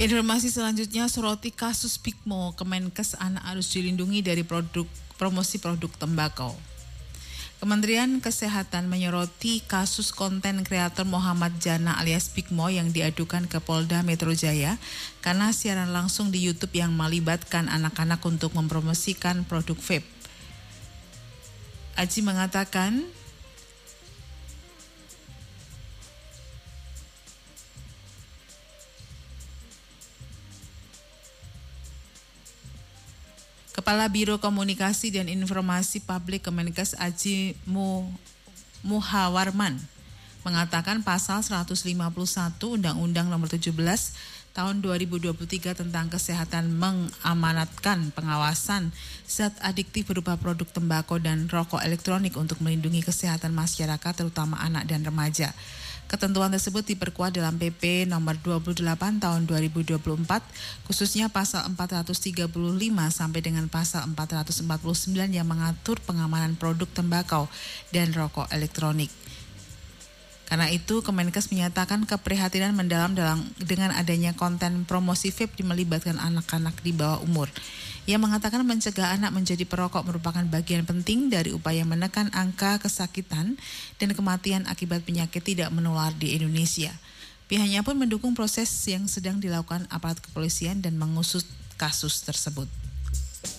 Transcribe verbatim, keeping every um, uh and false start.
Informasi selanjutnya, soroti kasus Bigmo, Kemenkes anak harus dilindungi dari produk promosi produk tembakau. Kementerian Kesehatan menyoroti kasus konten kreator Muhammad Jana alias Bigmo yang diadukan ke Polda Metro Jaya karena siaran langsung di YouTube yang melibatkan anak-anak untuk mempromosikan produk vape. Aji mengatakan, Kepala Biro Komunikasi dan Informasi Publik Kemenkes Aji Muhawarman mengatakan pasal seratus lima puluh satu Undang-Undang Nomor tujuh belas Tahun dua ribu dua puluh tiga tentang kesehatan mengamanatkan pengawasan zat adiktif berupa produk tembakau dan rokok elektronik untuk melindungi kesehatan masyarakat terutama anak dan remaja. Ketentuan tersebut diperkuat dalam P P nomor dua puluh delapan tahun dua ribu dua puluh empat, khususnya pasal empat ratus tiga puluh lima sampai dengan pasal empat ratus empat puluh sembilan yang mengatur pengamanan produk tembakau dan rokok elektronik. Karena itu, Kemenkes menyatakan keprihatinan mendalam dalam dengan adanya konten promosi vape melibatkan anak-anak di bawah umur. Ia mengatakan mencegah anak menjadi perokok merupakan bagian penting dari upaya menekan angka kesakitan dan kematian akibat penyakit tidak menular di Indonesia. Pihaknya pun mendukung proses yang sedang dilakukan aparat kepolisian dan mengusut kasus tersebut.